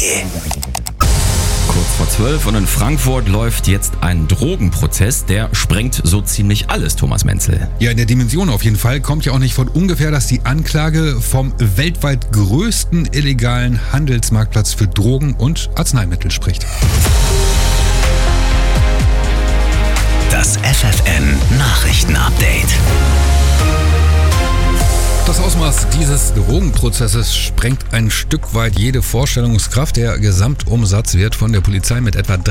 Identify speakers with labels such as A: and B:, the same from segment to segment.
A: Kurz vor 12 und in Frankfurt läuft jetzt ein Drogenprozess, der sprengt so ziemlich alles, Thomas Menzel.
B: Ja, in der Dimension auf jeden Fall. Kommt ja auch nicht von ungefähr, dass die Anklage vom weltweit größten illegalen Handelsmarktplatz für Drogen und Arzneimittel spricht.
C: Das FFN-Nachrichten-Update.
B: Das Ausmaß dieses Drogenprozesses sprengt ein Stück weit jede Vorstellungskraft. Der Gesamtumsatz wird von der Polizei mit etwa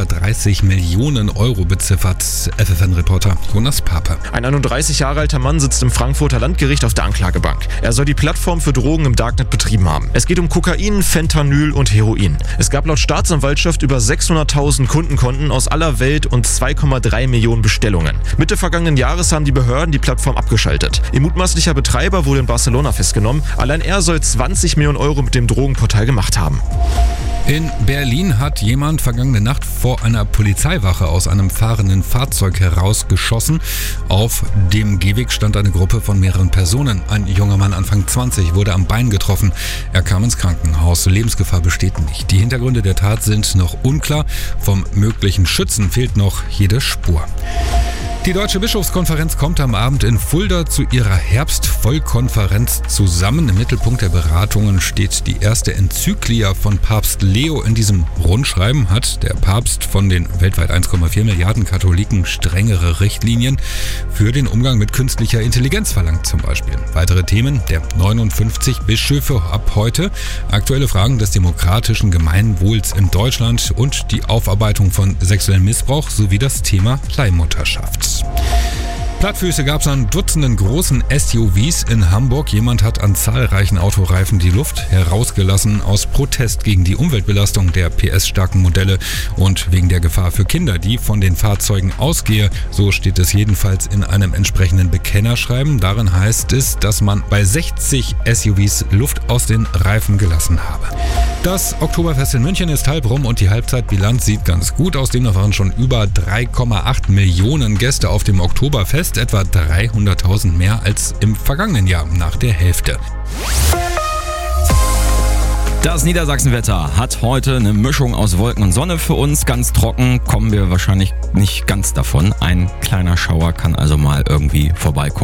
B: 330 Millionen Euro beziffert. FFN-Reporter Jonas Pape.
D: Ein 31 Jahre alter Mann sitzt im Frankfurter Landgericht auf der Anklagebank. Er soll die Plattform für Drogen im Darknet betrieben haben. Es geht um Kokain, Fentanyl und Heroin. Es gab laut Staatsanwaltschaft über 600.000 Kundenkonten aus aller Welt und 2,3 Millionen Bestellungen. Mitte vergangenen Jahres haben die Behörden die Plattform abgeschaltet. Ihr mutmaßlicher Betreiber wurde in Barcelona festgenommen. Allein er soll 20 Millionen Euro mit dem Drogenportal gemacht haben.
B: In Berlin hat jemand vergangene Nacht vor einer Polizeiwache aus einem fahrenden Fahrzeug herausgeschossen. Auf dem Gehweg stand eine Gruppe von mehreren Personen. Ein junger Mann Anfang 20 wurde am Bein getroffen. Er kam ins Krankenhaus. Lebensgefahr besteht nicht. Die Hintergründe der Tat sind noch unklar. Vom möglichen Schützen fehlt noch jede Spur. Die Deutsche Bischofskonferenz kommt am Abend in Fulda zu ihrer Herbstvollkonferenz zusammen. Im Mittelpunkt der Beratungen steht die erste Enzyklia von Papst Leo. In diesem Rundschreiben hat der Papst von den weltweit 1,4 Milliarden Katholiken strengere Richtlinien für den Umgang mit künstlicher Intelligenz verlangt zum Beispiel. Weitere Themen der 59 Bischöfe ab heute, aktuelle Fragen des demokratischen Gemeinwohls in Deutschland und die Aufarbeitung von sexuellem Missbrauch sowie das Thema Leihmutterschaft. Plattfüße gab es an Dutzenden großen SUVs in Hamburg. Jemand hat an zahlreichen Autoreifen die Luft herausgelassen aus Protest gegen die Umweltbelastung der PS-starken Modelle und wegen der Gefahr für Kinder, die von den Fahrzeugen ausgehe. So steht es jedenfalls in einem entsprechenden Bekennerschreiben. Darin heißt es, dass man bei 60 SUVs Luft aus den Reifen gelassen habe. Das Oktoberfest in München ist halb rum und die Halbzeitbilanz sieht ganz gut aus. Demnach waren schon über 3,8 Millionen Gäste auf dem Oktoberfest. Etwa 300.000 mehr als im vergangenen Jahr nach der Hälfte.
A: Das Niedersachsenwetter hat heute eine Mischung aus Wolken und Sonne für uns. Ganz trocken kommen wir wahrscheinlich nicht ganz davon. Ein kleiner Schauer kann also mal irgendwie vorbeikommen.